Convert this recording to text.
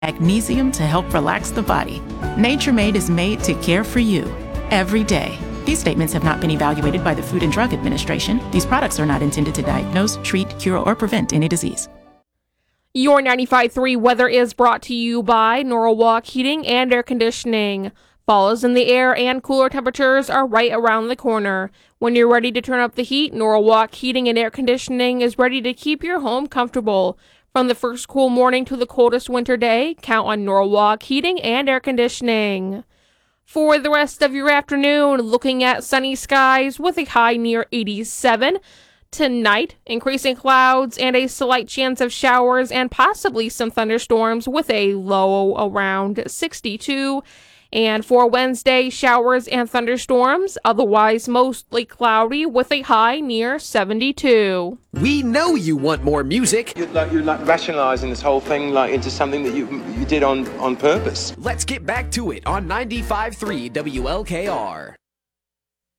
Magnesium to help relax the body. Nature Made is made to care for you every day. These statements have not been evaluated by the Food and Drug Administration. These products are not intended to diagnose, treat, cure, or prevent any disease. Your 95.3 weather is brought to you by Norwalk Heating and Air Conditioning. Fall is in the air and cooler temperatures are right around the corner. When you're ready to turn up the heat, Norwalk Heating and Air Conditioning is ready to keep your home comfortable. From the first cool morning to the coldest winter day, count on Norwalk Heating and Air Conditioning. For the rest of your afternoon, looking at sunny skies with a high near 87. Tonight, increasing clouds and a slight chance of showers and possibly some thunderstorms with a low around 62. And for Wednesday, showers and thunderstorms, otherwise mostly cloudy with a high near 72. We know you want more music. You're rationalizing this whole thing into something that you did on purpose. Let's get back to it on 95.3 WLKR.